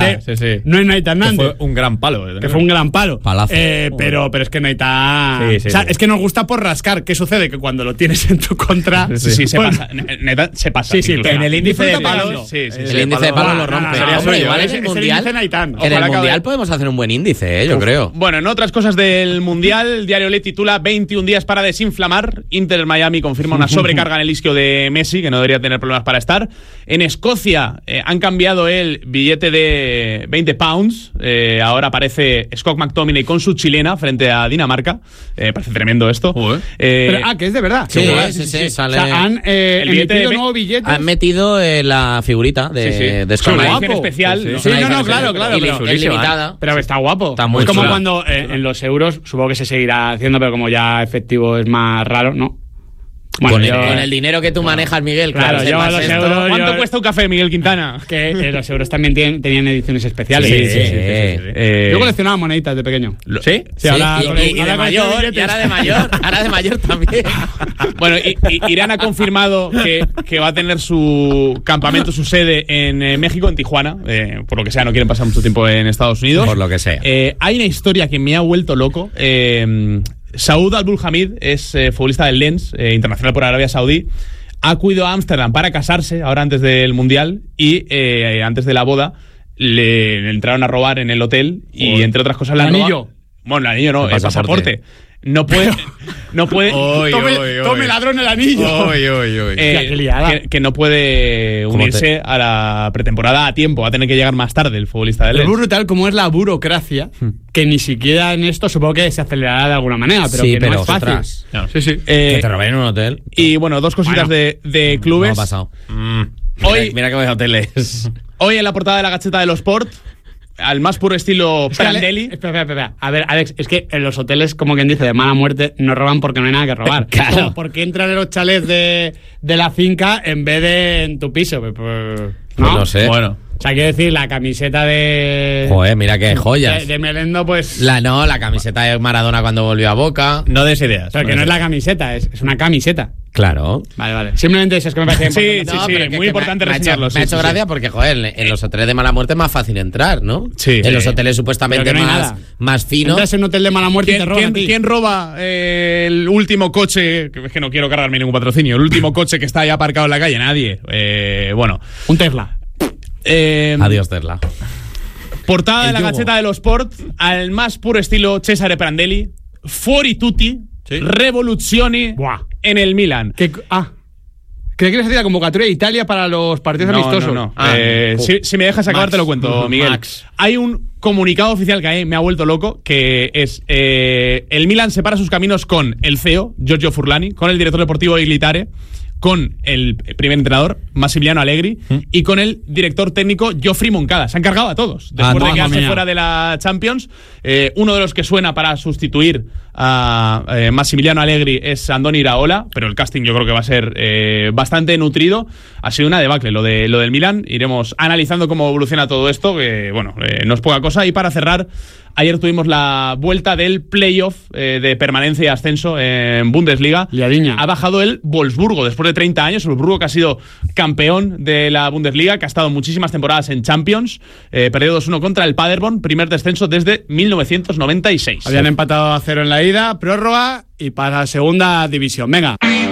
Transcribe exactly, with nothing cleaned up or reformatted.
que sí, sí. no es Naita Hernández. Que fue un gran palo. Que fue un gran palo. Palazo. Eh, pero, pero es que Naita... Sí, sí, o sea, sí. es que nos gusta por rascar. ¿Qué sucede? Que cuando lo tienes en tu contra... Sí, sí, se pues, pasa. Neta, se pasa. Sí, sí, incluso. venga, en el índice de disfruta palos. pagando. Sí, sí, El sí, índice de palos lo no, no, rompe. no, no, Hombre, no, igual no, en es el el mundial. índice Naitán. En el Ojalá mundial acabe. podemos hacer un buen índice, ¿eh? Yo Uf. creo. Bueno, en otras cosas del Mundial, el diario Le titula veintiún días para desinflamar. Inter Miami confirma una sobrecarga en el isquio de Messi, que no debería tener problemas para estar. En Escocia eh, han cambiado el billete de veinte pounds. Eh, ahora aparece Scott McTominay con su chilena frente a Dinamarca. Eh, parece tremendo esto. Eh, Pero, ah, que es de verdad. Sí, Qué sí, guay. sí, sale- O sea, han eh, El billete emitido de- nuevos billetes. Han metido eh, la figurita de, Sí, sí. de Es una Scott edición McTominay. especial. Sí, sí. ¿no? Sí, Una no, no, edición claro, especial. claro, Y pero- li- es limitada. Pero está guapo. Está muy es como chula. cuando eh, en los euros, supongo que se seguirá haciendo, pero como ya efectivo es más raro, ¿no? Bueno, con, el, yo- con el dinero que tú manejas, Miguel, claro. Claro, yo sepas los esto. euros- ¿Cuánto yo- cuesta un café, Miguel Quintana? Que eh, los euros también tienen, tenían ediciones especiales. Sí, sí, sí, sí, sí. Eh, Yo coleccionaba moneditas de pequeño. lo- ¿Sí? Sí, ahora, y, con- y- y ahora de con mayor, estos y billetes- ahora de mayor, ahora de mayor también. Bueno, y- y- Irán ha confirmado que, que va a tener su campamento, su sede en eh, México, en Tijuana. Eh, por lo que sea, no quieren pasar mucho tiempo en Estados Unidos. Por lo que sea. Eh, hay una historia que me ha vuelto loco. Eh, Saud Al-Bulhamid es eh, futbolista del Lens, eh, internacional por Arabia Saudí. Ha acudido a Ámsterdam para casarse, ahora antes del Mundial, y eh, antes de la boda le, le entraron a robar en el hotel y, Joder. entre otras cosas, le ¿El han anillo? robado- Bueno, el anillo no, El el pasaporte. pasaporte. No puede... No puede Oy, Tome, oy, oy. tome ladrón el anillo. Oy, oy, oy. eh, Hostia, qué liada. que, que no puede ¿Cómo unirse te- a la pretemporada a tiempo. Va a tener que llegar más tarde el futbolista del Pero es Lens. brutal como es la burocracia, que ni siquiera en esto supongo que se acelerará de alguna manera, pero Sí, que pero, no es fácil. ostras. Claro. Sí, sí. Eh, Que te roben en un hotel. y bueno, dos cositas Bueno. de, de No clubes. ha pasado. Hoy- Mira, mira que voy a hoteles. Hoy en la portada de la Gaceta de los Sport, al más puro estilo Es que Ale- Prandelli. Espera, espera, espera. A ver, Alex, es que en los hoteles, como quien dice, de mala muerte, no roban porque no hay nada que robar. Claro. Es como, ¿por qué entran en los chalets de, de la finca en vez de en tu piso? Pues, pues, Pues no sé. Bueno. O sea, quiero decir, la camiseta de. Joder, mira qué joyas. De, de Melendo, pues. La no, la camiseta de Maradona cuando volvió a Boca. No des ideas. Pero que no es la camiseta, es, es una camiseta. Claro. Vale, vale. Simplemente eso es que me parece Sí, importante. sí, No, sí, pero que- muy que importante me, me ha hecho- reseñarlo, Me sí, ha hecho sí, gracia sí. porque, joder, en, en los hoteles de mala muerte es más fácil entrar, ¿no? Sí, En sí. los hoteles supuestamente Pero que no hay más, nada. más finos. Entras en un hotel de mala muerte y te ¿Quién, roban a quién- ti. quién roba eh, el último coche? Que es que no quiero cargarme ningún patrocinio. El último coche que está ahí aparcado en la calle. Nadie. Eh, bueno. Un Tesla. Eh, Adiós, Tesla. Portada de El la yugo. Gaceta de los Sport, al más puro estilo Cesare Prandelli. Fuori tutti, revoluzioni Buah. en el Milan. ¿Qué, ah. Creí que les hacía la convocatoria de Italia para los partidos No, amistosos. no, no. Ah, Eh, uh. si, si me dejas acabar, Max. te lo cuento, Uh, Miguel. Max. Hay un comunicado oficial que a mí me ha vuelto loco, que es eh, el Milan separa sus caminos con el C E O, Giorgio Furlani, con el director deportivo Iglitare, con el primer entrenador, Massimiliano Allegri, y con el director técnico, Geoffrey Moncada. Se han cargado a todos. Después Ah, de mamma quedarse mía. fuera de la Champions, eh, uno de los que suena para sustituir a eh, Massimiliano Allegri es Andoni Iraola, pero el casting yo creo que va a ser eh, bastante nutrido. Ha sido una debacle lo, de, lo del Milan. Iremos analizando cómo evoluciona todo esto, que bueno, eh, no es poca cosa. Y para cerrar, ayer tuvimos la vuelta del playoff eh, de permanencia y ascenso en Bundesliga. Liadiña. Ha bajado el Wolfsburgo después de treinta años. El Wolfsburgo que ha sido campeón de la Bundesliga, que ha estado muchísimas temporadas en Champions. Eh, perdió dos uno contra el Paderborn, primer descenso desde mil novecientos noventa y seis. Habían empatado a cero en la ida, prórroga y para segunda división. Venga.